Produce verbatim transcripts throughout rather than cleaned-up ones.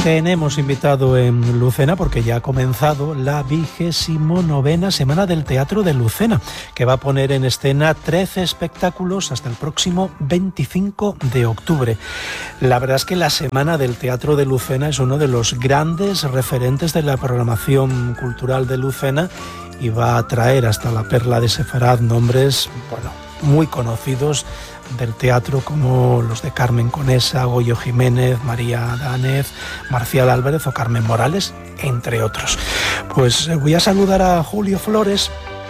Tenemos invitado en Lucena porque ya ha comenzado la vigésimo novena Semana del Teatro de Lucena, que va a poner en escena trece espectáculos hasta el próximo veinticinco de octubre. La verdad es que la Semana del Teatro de Lucena es uno de los grandes referentes de la programación cultural de Lucena y va a traer hasta la Perla de Sefarad nombres, bueno, muy conocidos del teatro, como los de Carmen Conesa, Goyo Jiménez, María Dánez, Marcial Álvarez o Carmen Morales, entre otros. Pues voy a saludar a Julio Flores,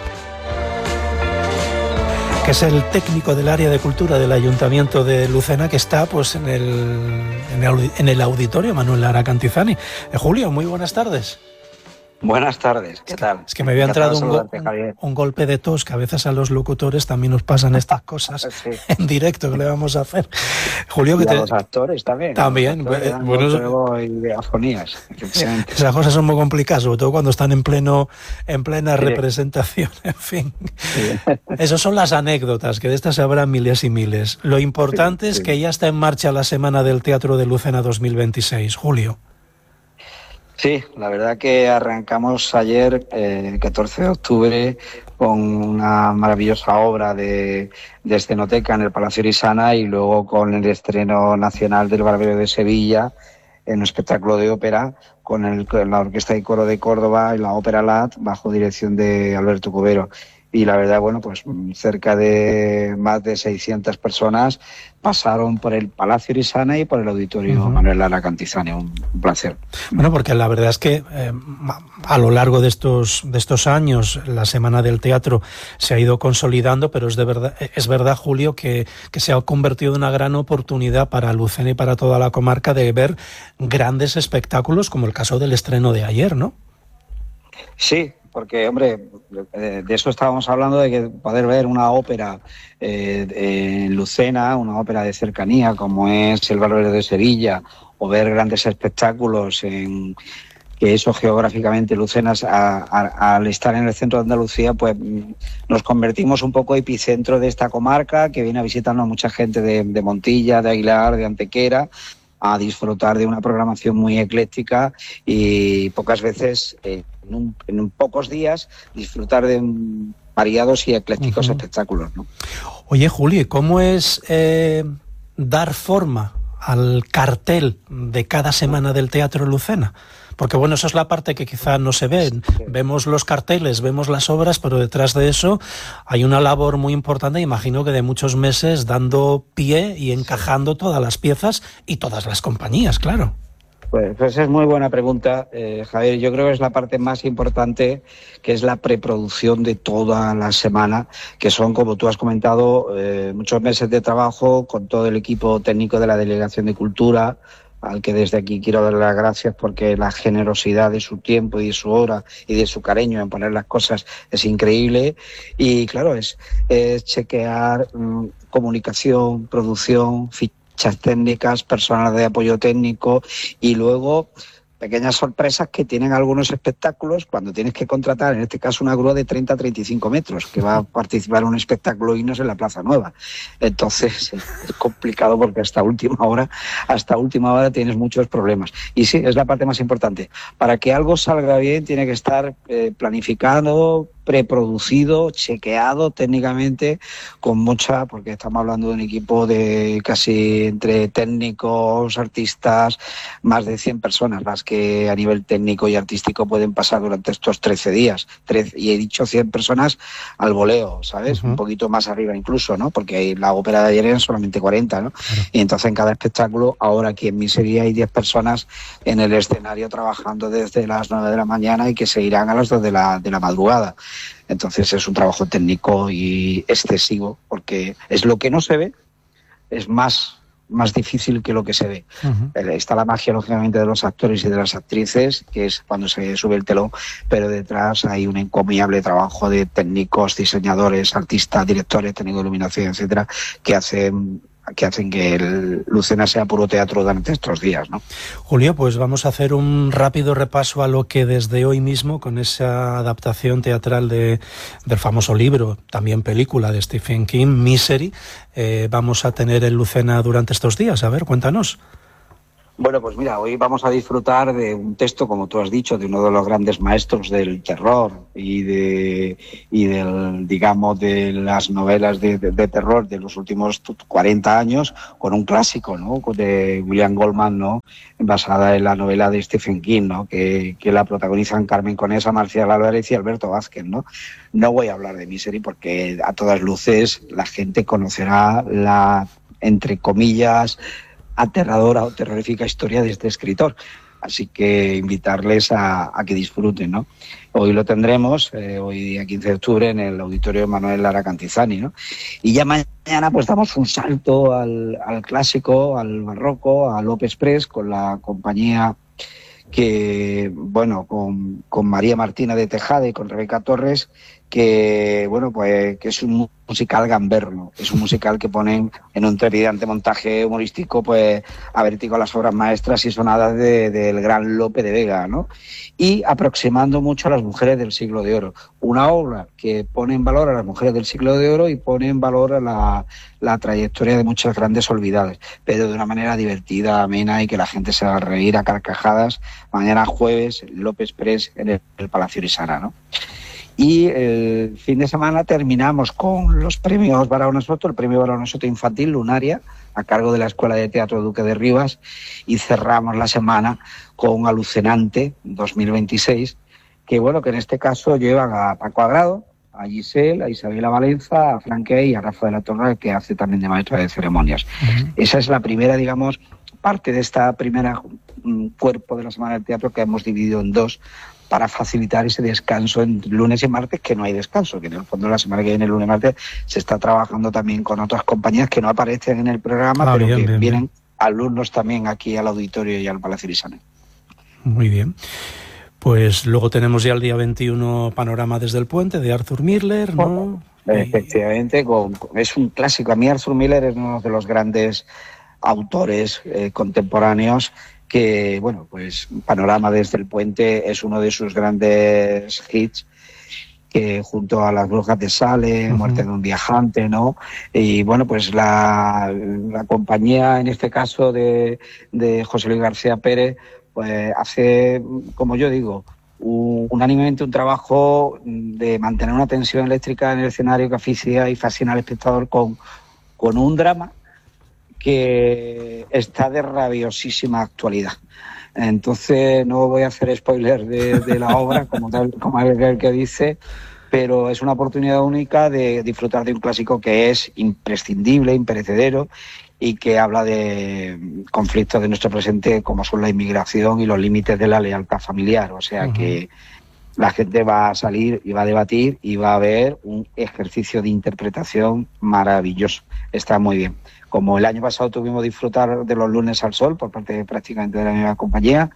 que es el técnico del área de cultura del Ayuntamiento de Lucena, que está pues en el, en el, en el auditorio Manuel Lara Cantizani. Eh, Julio, muy buenas tardes. Buenas tardes, ¿qué es tal? Que, es que me había entrado un, go un, un golpe de tos, que a veces a los locutores también nos pasan estas cosas sí. en directo, que le vamos a hacer. Julio, que y te... a los actores también. También, actores eh, bueno, y de afonías. Esas cosas son muy complicadas, sobre todo cuando están en pleno, en plena sí. representación, en fin. Sí. Esas son las anécdotas, que de estas habrá miles y miles. Lo importante sí, es sí. que ya está en marcha la Semana del Teatro de Lucena dos mil veintiséis. Julio. Sí, la verdad que arrancamos ayer, eh, catorce de octubre, con una maravillosa obra de, de escenoteca en el Palacio Orisana y luego con el estreno nacional del Barbero de Sevilla en un espectáculo de ópera con, el, con la Orquesta y Coro de Córdoba y la Ópera L A T bajo dirección de Alberto Cubero. Y la verdad, bueno, pues cerca de más de seiscientas personas pasaron por el Palacio Orisana y por el Auditorio uh-huh. Manuel Lara Cantizani. Un, un placer. Bueno, porque la verdad es que eh, a lo largo de estos, de estos años la Semana del Teatro se ha ido consolidando, pero es, de verdad, es verdad, Julio, que, que se ha convertido en una gran oportunidad para Lucena y para toda la comarca de ver grandes espectáculos, como el caso del estreno de ayer, ¿no? Sí. Porque, hombre, de eso estábamos hablando, de que poder ver una ópera eh, en Lucena, una ópera de cercanía como es El Barbero de Sevilla, o ver grandes espectáculos en que eso geográficamente Lucena, a, a, al estar en el centro de Andalucía, pues nos convertimos un poco epicentro de esta comarca, que viene a visitarnos mucha gente de, de Montilla, de Aguilar, de Antequera, a disfrutar de una programación muy ecléctica y pocas veces, eh, en, un, en un pocos días, disfrutar de un, variados y eclécticos uh-huh. espectáculos, ¿no? Oye, Juli, ¿cómo es eh, dar forma al cartel de cada semana del Teatro Lucena? Porque bueno, eso es la parte que quizá no se ve. Vemos los carteles, vemos las obras, pero detrás de eso hay una labor muy importante, imagino que de muchos meses, dando pie y encajando todas las piezas y todas las compañías, claro. Pues, pues es muy buena pregunta, eh, Javier. Yo creo que es la parte más importante, que es la preproducción de toda la semana, que son, como tú has comentado, eh, muchos meses de trabajo con todo el equipo técnico de la Delegación de Cultura, al que desde aquí quiero darle las gracias porque la generosidad de su tiempo y de su hora y de su cariño en poner las cosas es increíble. Y claro, es, es chequear mmm, comunicación, producción, fichas técnicas, personal de apoyo técnico y luego pequeñas sorpresas que tienen algunos espectáculos cuando tienes que contratar, en este caso, una grúa de treinta a treinta y cinco metros que va a participar en un espectáculo Himnos en la Plaza Nueva. Entonces es complicado porque hasta última hora, hasta última hora tienes muchos problemas. Y sí, es la parte más importante. Para que algo salga bien tiene que estar eh, planificado, preproducido, chequeado técnicamente, con mucha, porque estamos hablando de un equipo de casi entre técnicos, artistas, más de cien personas, las que a nivel técnico y artístico pueden pasar durante estos trece días. trece, y he dicho cien personas al voleo, ¿sabes? Uh-huh. Un poquito más arriba incluso, ¿no? Porque la ópera de ayer eran solamente cuarenta, ¿no? Uh-huh. Y entonces en cada espectáculo, ahora aquí en Miseria hay diez personas en el escenario trabajando desde las nueve de la mañana y que se irán a las dos de la, de la madrugada. Entonces es un trabajo técnico y excesivo, porque es lo que no se ve, es más, más difícil que lo que se ve. Uh-huh. Está la magia, lógicamente, de los actores y de las actrices, que es cuando se sube el telón, pero detrás hay un encomiable trabajo de técnicos, diseñadores, artistas, directores, técnicos de iluminación, etcétera, que hacen que hacen que el Lucena sea puro teatro durante estos días, ¿no? Julio, pues vamos a hacer un rápido repaso a lo que desde hoy mismo, con esa adaptación teatral de, del famoso libro, también película de Stephen King, Misery, eh, vamos a tener en Lucena durante estos días. A ver, cuéntanos. Bueno, pues mira, hoy vamos a disfrutar de un texto, como tú has dicho, de uno de los grandes maestros del terror y de y del, digamos, de las novelas de, de, de terror de los últimos cuarenta años, con un clásico, ¿no? De William Goldman, ¿no? Basada en la novela de Stephen King, ¿no? Que, que la protagonizan Carmen Conesa, Marcial Álvarez y Alberto Vázquez, ¿no? No voy a hablar de Misery porque a todas luces la gente conocerá la, entre comillas, aterradora o terrorífica historia de este escritor. Así que invitarles a, a que disfruten, ¿no? Hoy lo tendremos, eh, hoy día quince de octubre, en el Auditorio Manuel Lara Cantizani, ¿no? Y ya mañana pues damos un salto al, al clásico, al barroco, a López Press, con la compañía que, bueno, con, con María Martina de Tejada y con Rebeca Torres, que, bueno, pues que es un musical gamberro, es un musical que ponen en un trepidante montaje humorístico, pues, a vértigo las obras maestras y sonadas de, del gran Lope de Vega, ¿no? Y aproximando mucho a las mujeres del siglo de oro. Una obra que pone en valor a las mujeres del siglo de oro y pone en valor a la, la trayectoria de muchas grandes olvidadas, pero de una manera divertida, amena y que la gente se va a reír a carcajadas. Mañana jueves, López Press en el, el Palacio Irisara, ¿no? Y el fin de semana terminamos con los premios Barahona Soto, el premio Barahona Soto Infantil Lunaria, a cargo de la Escuela de Teatro Duque de Rivas, y cerramos la semana con Alucinante dos mil veintiséis, que bueno, que en este caso llevan a Paco Agrado, a Giselle, a Isabela Valenza, a Franque y a Rafa de la Torre, que hace también de maestra de ceremonias. Uh-huh. Esa es la primera, digamos, parte de esta primera um, cuerpo de la Semana del Teatro que hemos dividido en dos, para facilitar ese descanso en lunes y martes, que no hay descanso, que en el fondo la semana que viene, el lunes y martes, se está trabajando también con otras compañías que no aparecen en el programa, ah, pero bien, que bien, vienen bien. Alumnos también aquí al auditorio y al Palacio Irisana. Muy bien. Pues luego tenemos ya el día veintiuno Panorama desde el Puente, de Arthur Miller, ¿no? Bueno, efectivamente, con, es un clásico. A mí Arthur Miller es uno de los grandes autores eh, contemporáneos que, bueno, pues Panorama desde el Puente es uno de sus grandes hits, que junto a Las Brujas de Salem, uh-huh. Muerte de un viajante, ¿no? Y bueno, pues la, la compañía, en este caso de, de José Luis García Pérez, pues hace, como yo digo, un, unánimemente un trabajo de mantener una tensión eléctrica en el escenario que asfixia y fascina al espectador con, con un drama que está de rabiosísima actualidad. Entonces no voy a hacer spoiler de, de la obra, como, tal, como el que dice, pero es una oportunidad única de disfrutar de un clásico que es imprescindible, imperecedero, y que habla de conflictos de nuestro presente, como son la inmigración y los límites de la lealtad familiar. O sea, uh-huh. que la gente va a salir y va a debatir y va a ver un ejercicio de interpretación maravilloso. Está muy bien. Como el año pasado tuvimos disfrutar de los lunes al sol por parte de, prácticamente de la misma compañía,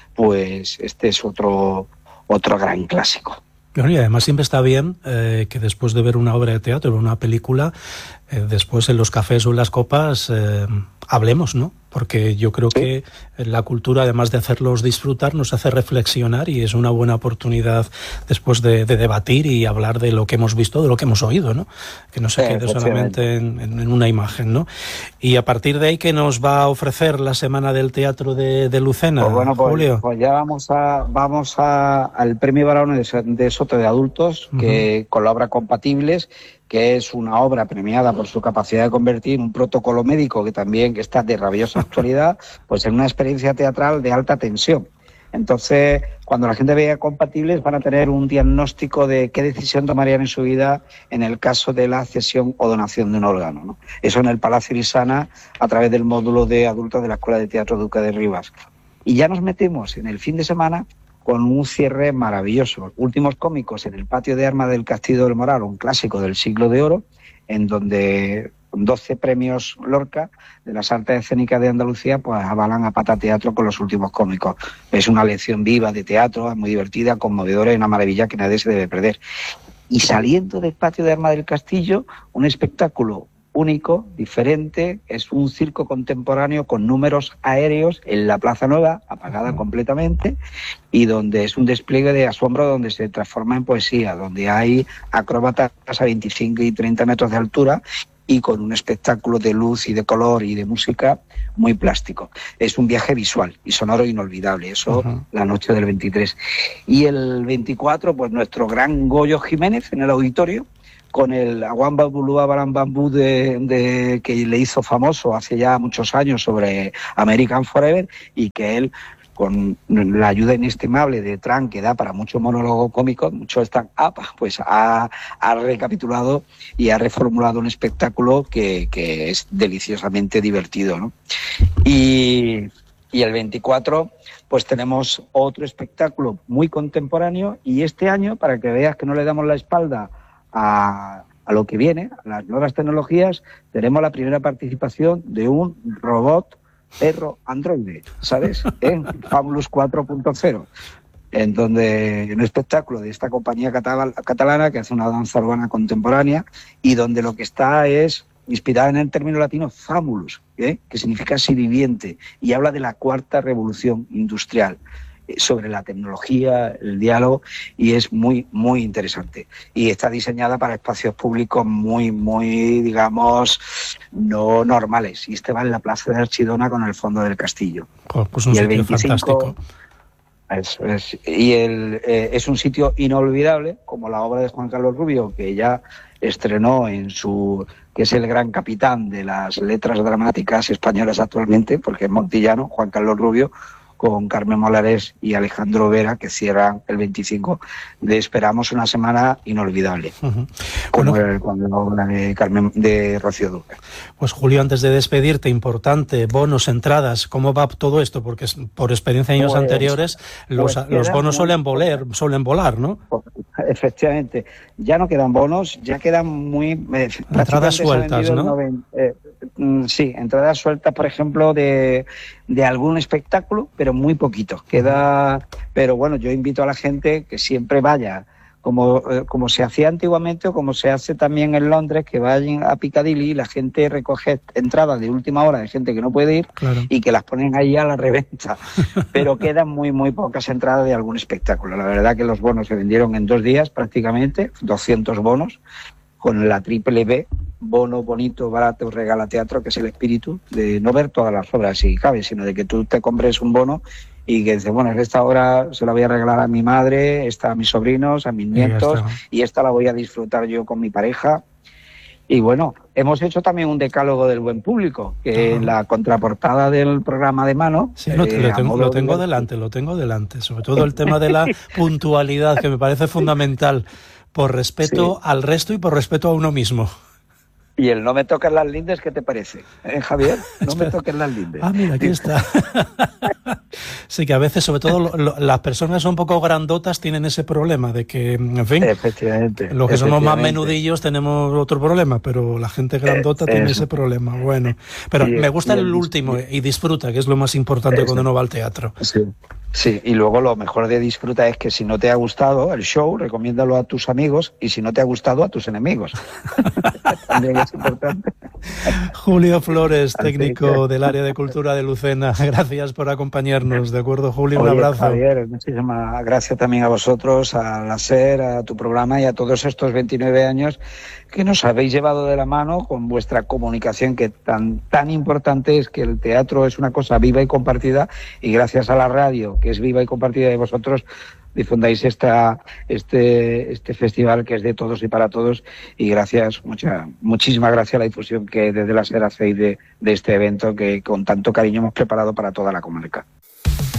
pues este es otro, otro gran clásico. Bueno, y además siempre está bien eh, que después de ver una obra de teatro o una película, eh, después en los cafés o en las copas eh, hablemos, ¿no? Porque yo creo sí. que la cultura, además de hacerlos disfrutar, nos hace reflexionar y es una buena oportunidad después de, de debatir y hablar de lo que hemos visto, de lo que hemos oído, ¿no? Que no se sí, quede solamente en, en una imagen, ¿no? Y a partir de ahí, ¿qué nos va a ofrecer la Semana del Teatro de, de Lucena, pues bueno, pues, Julio? Pues ya vamos a vamos a, al Premio Barahona de, de Soto de Adultos, que uh-huh. con la obra Compatibles, que es una obra premiada por su capacidad de convertir un protocolo médico que también está de rabiosa actualidad, pues en una experiencia teatral de alta tensión. Entonces, cuando la gente vea Compatibles, van a tener un diagnóstico de qué decisión tomarían en su vida en el caso de la cesión o donación de un órgano, ¿no? Eso en el Palacio Irisana, a través del módulo de adultos de la Escuela de Teatro Duque de Rivas. Y ya nos metemos en el fin de semana con un cierre maravilloso. Últimos cómicos en el Patio de Armas del Castillo del Moral, un clásico del siglo de oro, en donde doce premios Lorca de las artes escénicas de Andalucía pues avalan a Pata Teatro con los últimos cómicos. Es una lección viva de teatro, muy divertida, conmovedora y una maravilla que nadie se debe perder. Y saliendo del Patio de Armas del Castillo, un espectáculo único, diferente, es un circo contemporáneo con números aéreos en la Plaza Nueva, apagada completamente, y donde es un despliegue de asombro donde se transforma en poesía, donde hay acróbatas a veinticinco y treinta metros de altura y con un espectáculo de luz y de color y de música muy plástico. Es un viaje visual y sonoro inolvidable, eso uh-huh. la noche del veintitrés. Y el veinticuatro, pues nuestro gran Goyo Jiménez en el auditorio, con el Aguamba Bulúa Baram Bambú de, de, que le hizo famoso hace ya muchos años sobre American Forever, y que él, con la ayuda inestimable de Tran, que da para mucho monólogo cómico, mucho stand-up, pues ha, ha recapitulado y ha reformulado un espectáculo que, que es deliciosamente divertido, ¿no? Y, y el veinticuatro, pues tenemos otro espectáculo muy contemporáneo, y este año, para que veas que no le damos la espalda a, a lo que viene, a las nuevas tecnologías, tenemos la primera participación de un robot perro androide, ¿sabes? En Fabulous cuatro punto cero, en donde un espectáculo de esta compañía catal- catalana que hace una danza urbana contemporánea, y donde lo que está es inspirada en el término latino famulus, ¿eh? que significa siriviente, y habla de la cuarta revolución industrial, sobre la tecnología, el diálogo, y es muy, muy interesante. Y está diseñada para espacios públicos muy, muy, digamos, no normales. Y este va en la Plaza de Archidona con el fondo del castillo. Pues, pues un y el sitio veinticinco, fantástico. Es, es, y el, eh, es un sitio inolvidable, como la obra de Juan Carlos Rubio, que ya estrenó en su... que es el gran capitán de las letras dramáticas españolas actualmente, porque es montillano, Juan Carlos Rubio, con Carmen Molares y Alejandro Vera, que cierran el veinticinco de Esperamos una semana inolvidable, uh-huh. como bueno, el, con la obra de Carmen de Rocío Dúrcal. Pues Julio, antes de despedirte, importante, bonos, entradas, ¿cómo va todo esto? Porque por experiencia de años pues, anteriores los, pues los bonos suelen volar, suelen volar, ¿no? Efectivamente, ya no quedan bonos, ya quedan muy... Eh, entradas sueltas, ¿no? noventa, eh, sí, entradas sueltas, por ejemplo, de, de algún espectáculo, pero muy poquito. Queda, pero bueno, yo invito a la gente que siempre vaya, como, eh, como se hacía antiguamente o como se hace también en Londres, que vayan a Piccadilly y la gente recoge entradas de última hora de gente que no puede ir, claro, y que las ponen ahí a la reventa. Pero quedan muy, muy pocas entradas de algún espectáculo. La verdad que los bonos se vendieron en dos días prácticamente, doscientos bonos, con la triple B, bono, bonito, barato, regala teatro, que es el espíritu de no ver todas las obras si cabe, sino de que tú te compres un bono y que dices, bueno, esta obra se la voy a regalar a mi madre, esta a mis sobrinos, a mis nietos, y, y esta la voy a disfrutar yo con mi pareja. Y bueno, hemos hecho también un decálogo del buen público, que en la contraportada del programa de mano... Sí, no, eh, lo tengo, lo tengo delante, lo tengo delante, sobre todo el tema de la puntualidad, que me parece fundamental, por respeto sí. al resto y por respeto a uno mismo. Y el no me toques las lindes, ¿qué te parece? ¿Eh, Javier? No me toques las lindes. Ah, mira, aquí está. Sí, que a veces, sobre todo, lo, lo, las personas un poco grandotas tienen ese problema de que, en fin, efectivamente, los que somos más menudillos tenemos otro problema, pero la gente grandota eh, tiene eso. ese problema. Bueno, pero sí, me gusta el, el último, y disfruta, que es lo más importante eso. cuando uno va al teatro. Sí. Sí, y luego lo mejor de disfruta es que si no te ha gustado el show, recomiéndalo a tus amigos, y si no te ha gustado, a tus enemigos. También es importante. Julio Flores, técnico del área de cultura de Lucena, gracias por acompañarnos, ¿de acuerdo, Julio? Un Oye, abrazo. Javier, muchísimas gracias también a vosotros, a la SER, a tu programa y a todos estos veintinueve años que nos habéis llevado de la mano con vuestra comunicación, que tan, tan importante es, que el teatro es una cosa viva y compartida, y gracias a la radio, que es viva y compartida, de vosotros difundáis esta, este, este festival que es de todos y para todos, y gracias, mucha, muchísimas gracias a la difusión que desde la SER hacéis de, de este evento que con tanto cariño hemos preparado para toda la comarca.